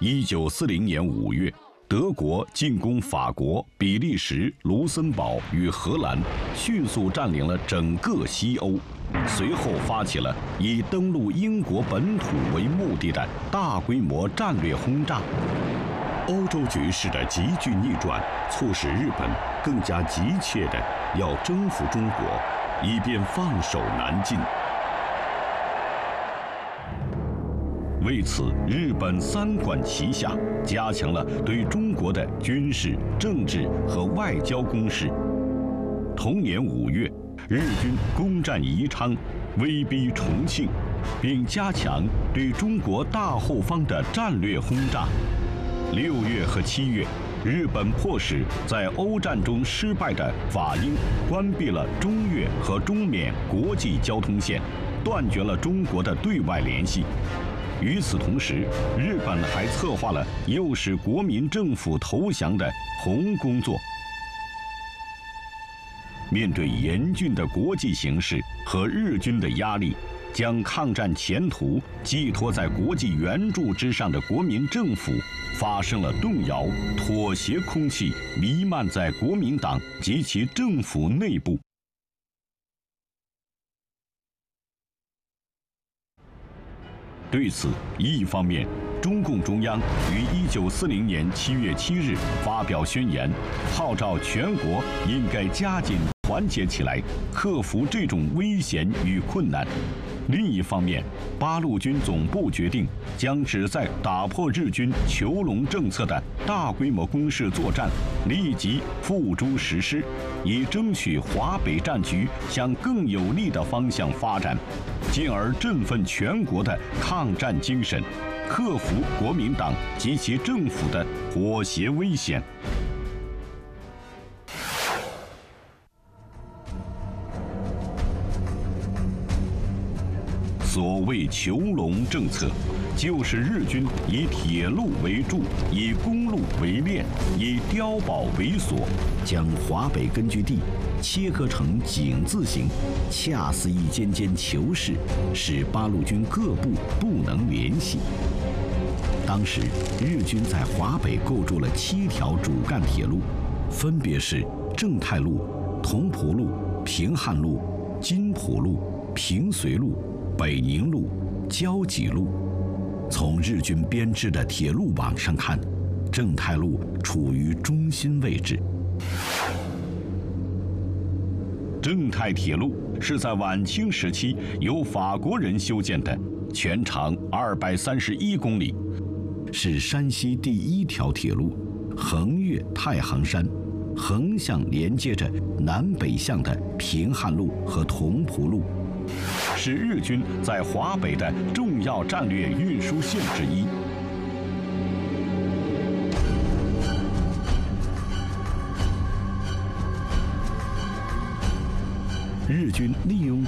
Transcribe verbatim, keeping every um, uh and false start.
一九四零年五月，德国进攻法国、比利时、卢森堡与荷兰，迅速占领了整个西欧。随后发起了以登陆英国本土为目的的大规模战略轰炸。欧洲局势的急剧逆转，促使日本更加急切地要征服中国，以便放手南进。为此，日本三管齐下，加强了对中国的军事、政治和外交攻势。同年五月，日军攻占宜昌，威逼重庆，并加强对中国大后方的战略轰炸。六月和七月，日本迫使在欧战中失败的法英关闭了中越和中缅国际交通线，断绝了中国的对外联系。与此同时，日本还策划了诱使国民政府投降的红工作。面对严峻的国际形势和日军的压力，将抗战前途寄托在国际援助之上的国民政府发生了动摇，妥协空气弥漫在国民党及其政府内部。对此，一方面，中共中央于一九四零年七月七日发表宣言，号召全国应该加紧团结起来，克服这种危险与困难。另一方面，八路军总部决定将旨在打破日军囚笼政策的大规模攻势作战立即付诸实施，以争取华北战局向更有利的方向发展，进而振奋全国的抗战精神，克服国民党及其政府的妥协危险。所谓囚笼政策，就是日军以铁路为柱，以公路为链，以碉堡为锁，将华北根据地切割成井字形，恰似一间间囚室，使八路军各部不能联系。当时，日军在华北构筑了七条主干铁路，分别是正太路、同蒲路、平汉路、津浦路、平绥路、北宁路、交集路。从日军编制的铁路网上看，正太路处于中心位置。正太铁路是在晚清时期由法国人修建的，全长二百三十一公里，是山西第一条铁路，横越太行山，横向连接着南北向的平汉路和同蒲路，是日军在华北的重要战略运输线之一。日军利用